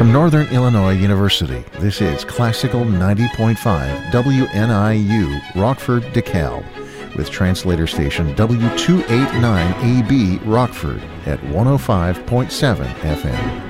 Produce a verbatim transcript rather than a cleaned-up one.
From Northern Illinois University, this is Classical ninety point five W N I U, Rockford, DeKalb, with translator station W two eighty-nine A B, Rockford, at one oh five point seven F M.